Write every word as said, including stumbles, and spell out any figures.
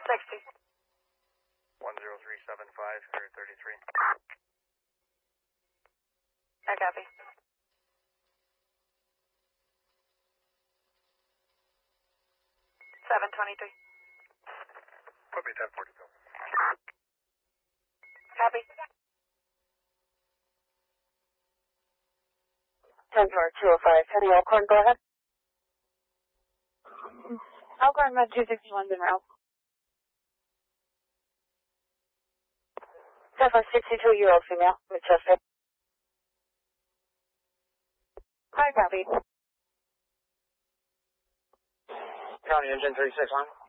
sixty. one zero three seven five, Area thirty-three. I copy. seven twenty-three. Put me ten forty-two. Copy. ten four two oh five, heading Elkhorn, go ahead. Elkhorn, Med two sixty-one's en route. ten four sixty-two-year-old female, with suspect. Hi, copy. County Engine three six one.